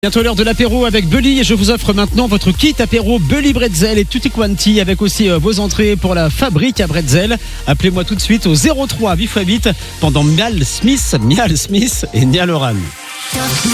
Bientôt l'heure de l'apéro avec Bully et je vous offre maintenant votre kit apéro Bully Bretzel et Tutti Quanti avec aussi vos entrées pour la fabrique à Bretzel. Appelez-moi tout de suite au 03 8x8 pendant Mial Smith et Niall Horan.